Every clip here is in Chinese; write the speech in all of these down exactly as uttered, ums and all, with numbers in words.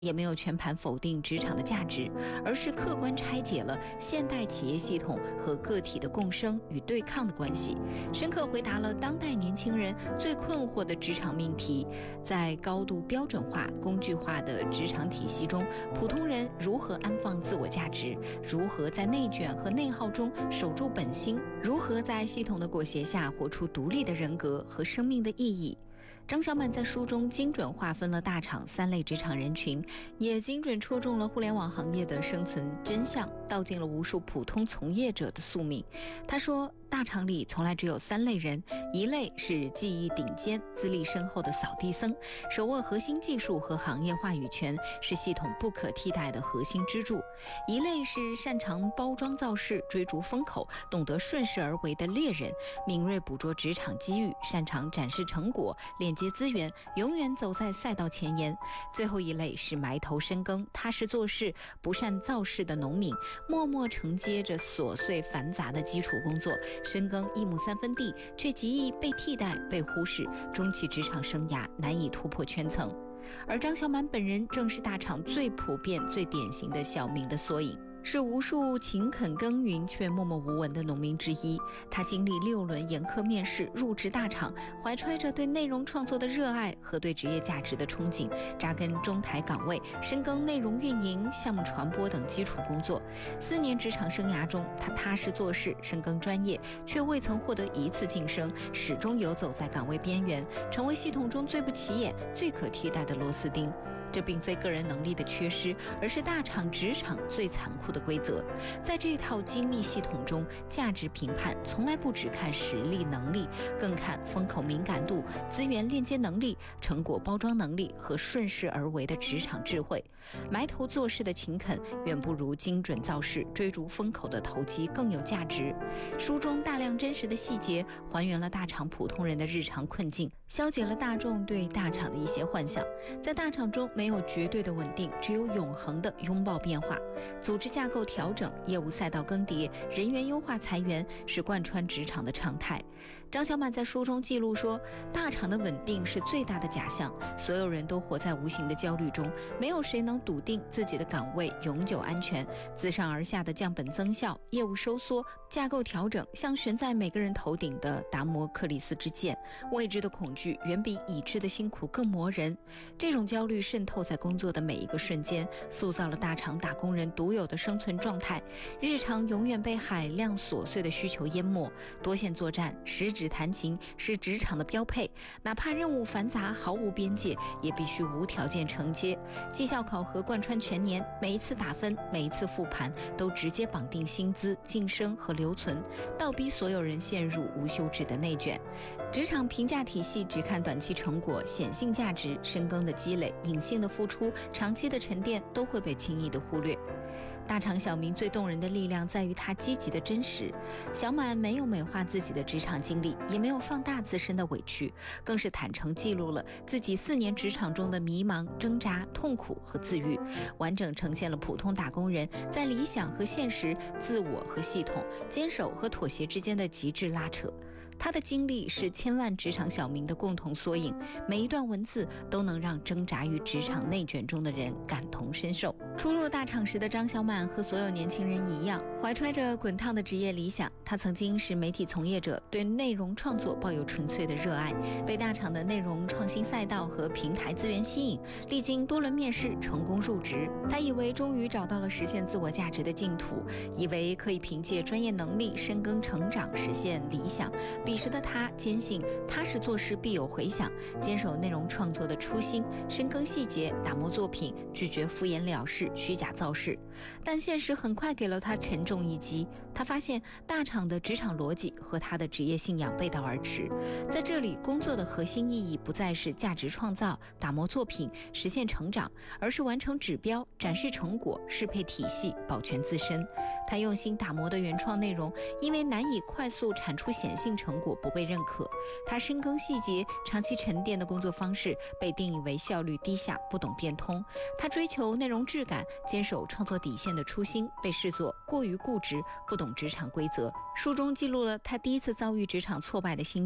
也没有全盘否定职场的价值，而是客观拆解了现代企业系统和个体的共生与对抗的关系，深刻回答了当代年轻人最困惑的职场命题。在高度标准化、工具化的职场体系中，普通人如何安放自我价值？如何在内卷和内耗中守住本心？如何在系统的裹挟下活出独立的人格和生命的意义？张小满在书中精准划分了大厂三类职场人群，也精准戳中了互联网行业的生存真相，道尽了无数普通从业者的宿命。他说，大厂里从来只有三类人，一类是技艺顶尖、资历深厚的扫地僧，手握核心技术和行业话语权，是系统不可替代的核心支柱；一类是擅长包装造势、追逐风口、懂得顺势而为的猎人，敏锐捕捉职场机遇，擅长展示成果、链接资源，永远走在赛道前沿；最后一类是埋头深耕、踏实做事、不善造势的农民，默默承接着琐碎繁杂的基础工作，深耕一亩三分地，却极易被替代、被忽视，终其职场生涯难以突破圈层。而张小满本人正是大厂最普遍、最典型的小民的缩影，是无数勤恳耕耘却默默无闻的农民之一。他经历六轮严苛面试入职大厂，怀揣着对内容创作的热爱和对职业价值的憧憬，扎根中台岗位，深耕内容运营、项目传播等基础工作。四年职场生涯中，他踏实做事，深耕专业，却未曾获得一次晋升，始终游走在岗位边缘，成为系统中最不起眼、最可替代的螺丝钉。这并非个人能力的缺失，而是大厂职场最残酷的规则。在这套精密系统中，价值评判从来不只看实力能力，更看风口敏感度、资源链接能力、成果包装能力和顺势而为的职场智慧。埋头做事的勤恳远不如精准造势、追逐风口的投机更有价值。书中大量真实的细节还原了大厂普通人的日常困境，消解了大众对大厂的一些幻想。在大厂中没有绝对的稳定，只有永恒的拥抱变化。组织架构调整、业务赛道更迭、人员优化裁员是贯穿职场的常态。张小满在书中记录说，大厂的稳定是最大的假象，所有人都活在无形的焦虑中，没有谁能笃定自己的岗位永久安全。自上而下的降本增效、业务收缩、架构调整，像悬在每个人头顶的达摩克里斯之剑，未知的恐惧远比已知的辛苦更磨人。这种焦虑渗透在工作的每一个瞬间，塑造了大厂打工人独有的生存状态。日常永远被海量琐碎的需求淹没，多线作战、十指弹琴是职场的标配，哪怕任务繁杂毫无边界，也必须无条件承接。绩效考核贯穿全年，每一次打分、每一次复盘都直接绑定薪资、晋升和留存，倒逼所有人陷入无休止的内卷。职场评价体系只看短期成果、显性价值，深耕的积累、隐性的付出、长期的沉淀都会被轻易的忽略。大厂小民最动人的力量在于他积极的真实。小满没有美化自己的职场经历，也没有放大自身的委屈，更是坦诚记录了自己四年职场中的迷茫、挣扎、痛苦和自愈，完整呈现了普通打工人在理想和现实、自我和系统、坚守和妥协之间的极致拉扯。他的经历是千万职场小民的共同缩影，每一段文字都能让挣扎于职场内卷中的人感同身受。初入大厂时的张小满和所有年轻人一样，怀揣着滚烫的职业理想。他曾经是媒体从业者，对内容创作抱有纯粹的热爱，被大厂的内容创新赛道和平台资源吸引，历经多轮面试成功入职。他以为终于找到了实现自我价值的净土，以为可以凭借专业能力深耕成长，实现理想。彼时的他坚信踏实做事必有回响，坚守内容创作的初心，深耕细节，打磨作品，拒绝敷衍了事、虚假造势。但现实很快给了他沉重一击，他发现大厂的职场逻辑和他的职业信仰背道而驰。在这里，工作的核心意义不再是价值创造、打磨作品、实现成长，而是完成指标、展示成果、适配体系、保全自身。他用心打磨的原创内容，因为难以快速产出显性成果，不被认可。他深耕细节、长期沉淀的工作方式被定义为效率低下、不懂变通。他追求内容质感、坚守创作底线的初心被视作过于固执、不懂职场规则。书中记录了他第一次遭遇职场挫败的心境。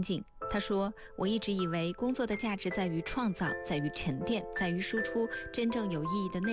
他说：“我一直以为工作的价值在于创造，在于沉淀，在于输出真正有意义的内容。”